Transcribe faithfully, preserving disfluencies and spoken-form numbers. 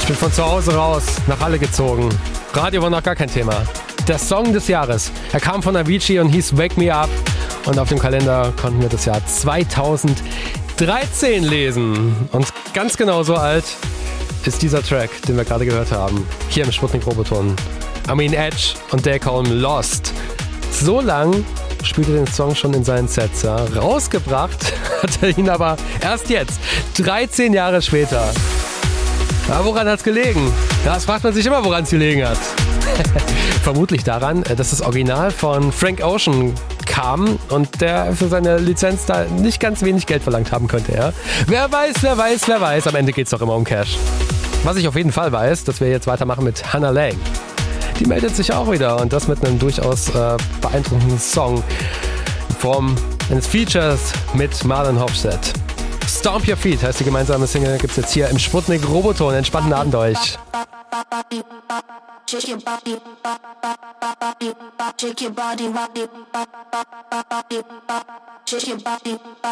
Bin von zu Hause raus, nach Halle gezogen. Radio war noch gar kein Thema. Der Song des Jahres. Er kam von Avicii und hieß Wake Me Up. Und auf dem Kalender konnten wir das Jahr zweitausenddreizehn lesen. Und ganz genau so alt ist dieser Track, den wir gerade gehört haben. Hier im Sputnik Roboton. Armin Edge und They Call Him Lost. So lang spielte den Song schon in seinen Sets. Ja. Rausgebracht hat er ihn aber erst jetzt, dreizehn Jahre später. Ja, woran hat es gelegen? Ja, das fragt man sich immer, woran es gelegen hat. Vermutlich daran, dass das Original von Frank Ocean kam und der für seine Lizenz da nicht ganz wenig Geld verlangt haben könnte. Ja? Wer weiß, wer weiß, wer weiß. Am Ende geht es doch immer um Cash. Was ich auf jeden Fall weiß, dass wir jetzt weitermachen mit Hannah Lang. Die meldet sich auch wieder und das mit einem durchaus äh, beeindruckenden Song in Form eines Features mit Marlon Hofstedt. Stomp Your Feet heißt die gemeinsame Single, gibt's jetzt hier im Sputnik Roboton. Entspannten Abend euch. Shake your body, shake your body, shake your body.